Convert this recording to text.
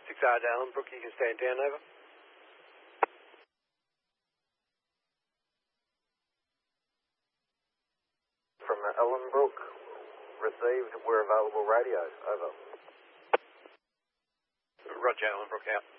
6R to Ellenbrook, you can stand down, over. From Ellenbrook, received, we're available radio, over. Roger, Ellenbrook out.